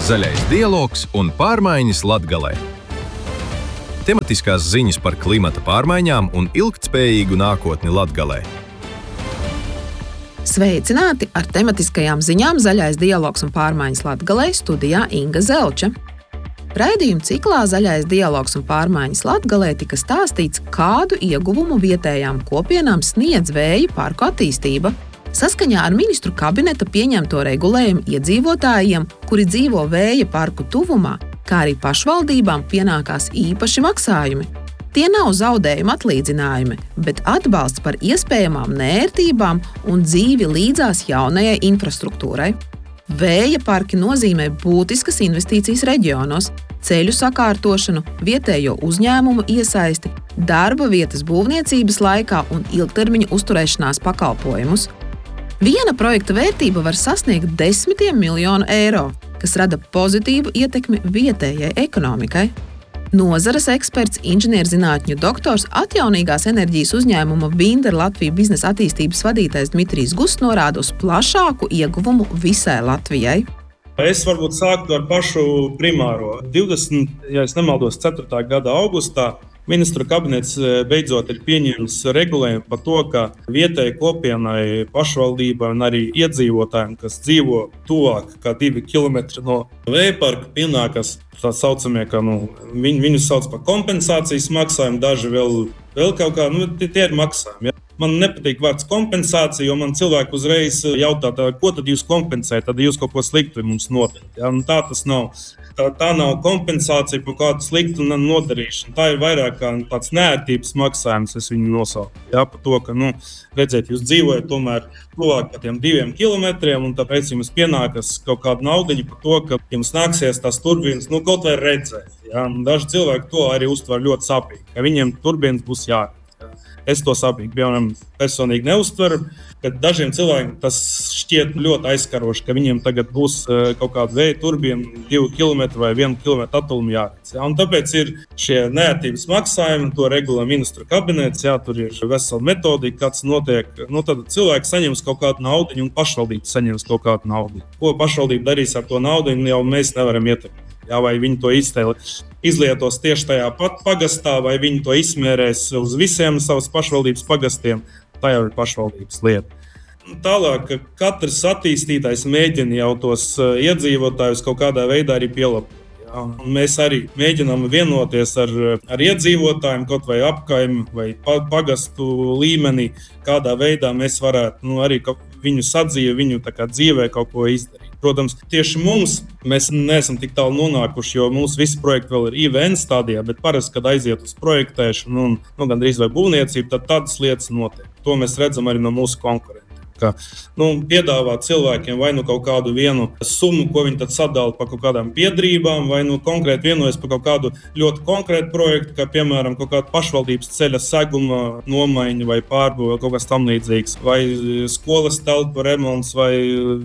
Zaļais dialogs un pārmaiņas Latgalē. Tematiskās ziņas par klimata pārmaiņām un ilgtspējīgu nākotni Latgalē. Sveicināti! Ar tematiskajām ziņām Zaļais dialogs un pārmaiņas Latgalē studijā Inga Zelča. Raidījuma ciklā Zaļais dialogs un pārmaiņas Latgalē tika stāstīts, kādu ieguvumu vietējām kopienām sniedz vēja parku attīstība. Saskaņā ar ministru kabineta pieņemto regulējumu iedzīvotājiem, kuri dzīvo vēja parku tuvumā, kā arī pašvaldībām pienākās īpaši maksājumi. Tie nav zaudējuma atlīdzinājumi, bet atbalsts par iespējamām nērtībām un dzīvi līdzās jaunajai infrastruktūrai. Vēja parki nozīmē būtiskas investīcijas reģionos, ceļu sakārtošanu, vietējo uzņēmumu iesaisti, darba vietas būvniecības laikā un ilgtermiņa uzturēšanās pakalpojumus. Viena projekta vērtība var sasniegt 10 miljonu eiro, kas rada pozitīvu ietekmi vietējai ekonomikai. Nozares eksperts, inženierzinātņu doktors, atjaunīgās enerģijas uzņēmuma Vindera Latvija biznesa attīstības vadītājs Dmitrijs Guss norāda uz plašāku ieguvumu visai Latvijai. Es varbūt sāktu ar pašu primāro. 4. gada augustā Ministru kabinets beidzot ir pieņēmis regulējumu par to, ka vietējai kopienai, pašvaldībai un arī iedzīvotājiem, kas dzīvo tuvāk kā 2 kilometri no vēja parka, pienākas tā saucamie, ka viņus sauc par kompensācijas maksājumu, daži vēl kaut kā, tie ir maksājumi. Ja? Man nepatīk vārds kompensācija, jo man cilvēki uzreiz jautā, ko tad jūs kompensējat, tad jūs kaut ko sliktu mums notiek. Ja? Tā tas nav. Tā nav kompensācija par kādu sliktu nodarīšanu. Tā ir vairāk kā tāds neērtības maksājums, es viņu nosaucu. Ja? Par to, ka, redziet, jūs dzīvojat tomēr tuvāk par tiem 2 kilometriem, un tāpēc jums pienākas kaut kāda naudiņa par to, ka jums nāksies tās turbīnas kaut vai redzēt. Ja? Daži cilvēki to arī uztver ļoti sāpīgi, ka viņiem turbīnas būs jāredz. Es to sāpīgi personīgi neuztveru, bet dažiem cilvēkiem tas šķiet ļoti aizskaroši, ka viņiem tagad būs kaut kāda vēja turbīna 2 km vai 1 km attālumu jāredz. Ja? Un tāpēc ir šie neērtības maksājumi, to regulē ministru kabinets, tur ir vesela metodika, kāds notiek. Tad cilvēki saņems kaut kādu naudu un pašvaldība saņems kaut kādu naudu. Ko pašvaldība darīs ar to naudu, jau mēs nevaram ietekmēt. Ja, vai viņi to izlietos tieši tajā pat pagastā, vai viņi to izmērēs uz visiem savas pašvaldības pagastiem, tā jau ir pašvaldības lieta. Tālāk, katrs attīstītājs mēģina jau tos iedzīvotājus kaut kādā veidā arī pielāgot. Ja, mēs arī mēģinām vienoties ar iedzīvotājiem, kaut vai apkaimi vai pagastu līmenī, kādā veidā mēs varētu arī viņu sadzīvi, viņu dzīvē kaut ko izdarīt. Protams, tieši mēs neesam tik tālu nonākuši, jo mūsu visi projekti vēl ir IVN stadijā, bet parasti, kad aiziet uz projektēšanu un gandrīz vai būvniecību, tad tādas lietas notiek. To mēs redzam arī no mūsu konkurentiem. Ka, piedāvā cilvēkiem vai kaut kādu vienu summu, ko viņi tad sadala par kaut kādām biedrībām, vai konkrēti vienojas par kaut kādu ļoti konkrētu projektu, kā piemēram kaut kāda pašvaldības ceļa seguma nomaiņa vai pārbūve, kaut kas tam līdzīgs, vai skolas telpu remonts, vai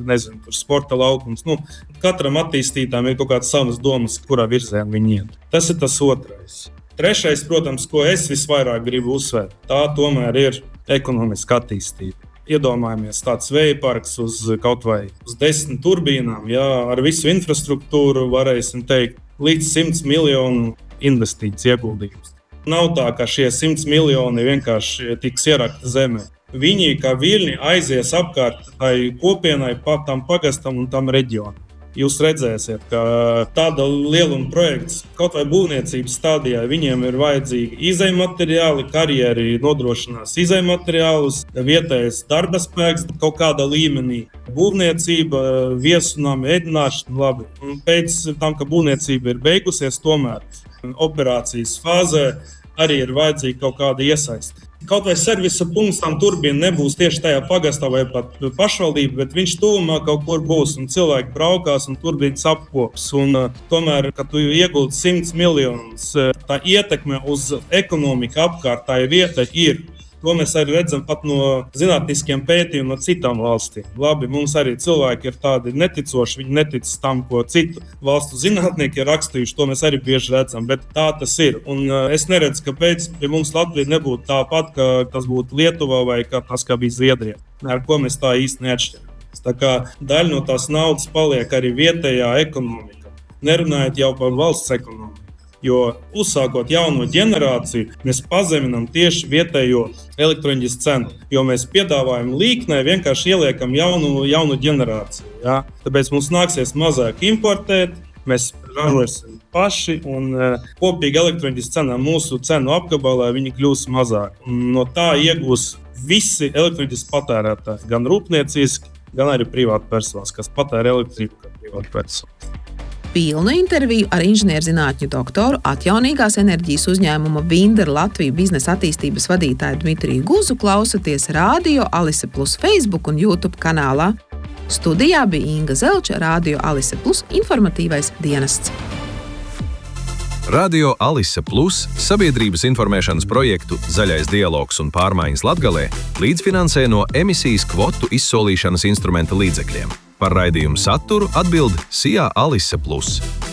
sporta laukums. Katram attīstītājam ir kaut kādas savas domas, kurā virzienā viņi iet. Tas ir tas otrais. Trešais, protams, ko es visvairāk gribu uzsvērt, tā tomēr ir ekonomiska attīstība. Iedomājamies tāds vēja parks uz kaut vai uz 10 turbīnām, ar visu infrastruktūru varēsim teikt līdz 100 miljonu investīciju ieguldījums. Nav tā, ka šie 100 miljoni vienkārši tiks ierakti zemē. Viņi kā viļņi aizies apkārt tai kopienai, tam pagastam un tam reģionam. Jūs redzēsiet, ka tāda lieluma projekts, kaut vai būvniecības stadijā, viņiem ir vajadzīgi izejmateriāli, karjeri nodrošinās izejmateriālus, vietējais darba spēks kaut kādā līmenī, būvniecība, viesunāmi, ēdināšana, labi. Un pēc tam, ka būvniecība ir beigusies, tomēr operācijas fāzē arī ir vajadzīga kaut kāda iesaiste. Kaut vai servisa punkts tam turbīna nebūs tieši tajā pagastā vai pat pašvaldība, bet viņš tuvumā kaut kur būs un cilvēki braukās un turbīnas apkops. Un tomēr, kad tu ieguldi 100 miljonus, tā ietekme uz ekonomiku apkārt tā vieta ir. To mēs arī redzam pat no zinātniskiem pētījumiem no citām valstīm. Labi, mums arī cilvēki ir tādi neticoši, viņi netic tam, ko citu valstu zinātnieki ir rakstījuši, to mēs arī bieži redzam, bet tā tas ir. Un es neredzu, kāpēc pie mums Latvija nebūtu tāpat, ka tas būtu Lietuvā vai tas, kā bija Zviedrijā, ar ko mēs tā īsti neatšķiramies. Tā kā daļa no tās naudas paliek arī vietējā ekonomika. nerunājot jau par valsts ekonomiku. Jo uzsākot jauno ģenerāciju, mēs pazeminām tieši vietējo elektroenerģijas cenu. Jo mēs piedāvājam līknē, vienkārši ieliekam jaunu ģenerāciju. Ja? Tāpēc mums nāksies mazāk importēt, mēs ražosim paši un kopīgi elektroenerģijas cenā mūsu cenu apgabalā viņi kļūs mazāk. Un no tā iegūs visi elektroenerģijas patērētāji, gan rūpnieciski, gan arī privāti personas, kas patēra elektrību kā privāti personas. Pilnu interviju ar inženierzinātņu doktoru, atjaunīgās enerģijas uzņēmuma Vindera Latviju biznesa attīstības vadītāju Dmitriju Guzu klausaties Radio Alise Plus Facebook un YouTube kanālā. Studijā bija Inga Zelča, Radio Alise Plus informatīvais dienests. Radio Alise Plus sabiedrības informēšanas projektu Zaļais dialogs un pārmaiņas Latgalē līdzfinansē no emisijas kvotu izsolīšanas instrumenta līdzekļiem. Par raidījumu saturu atbild SIA Alise Plus.